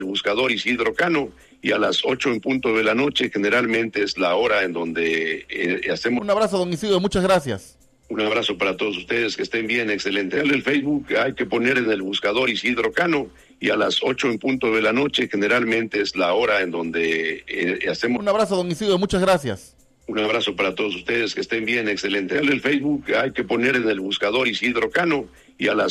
el buscador Isidro Cano, y a las 8 en punto de la noche generalmente es la hora en donde hacemos. Un abrazo, don Isidro, muchas gracias. Un abrazo para todos ustedes, que estén bien, excelente. En el Facebook hay que poner en el buscador Isidro Cano, y a las 8 en punto de la noche generalmente es la hora en donde hacemos. Un abrazo, don Isidro, muchas gracias. Un abrazo para todos ustedes, que estén bien, excelente. En el Facebook hay que poner en el buscador Isidro Cano, y a las